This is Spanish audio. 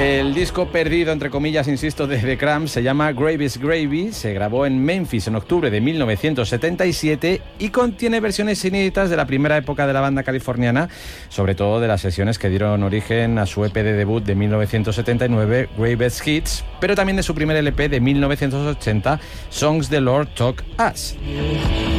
El disco perdido, entre comillas, insisto, de The Cramps se llama Gravy is Gravy, se grabó en Memphis en octubre de 1977 y contiene versiones inéditas de la primera época de la banda californiana, sobre todo de las sesiones que dieron origen a su EP de debut de 1979, Greatest Hits, pero también de su primer LP de 1980, Songs the Lord Taught Us.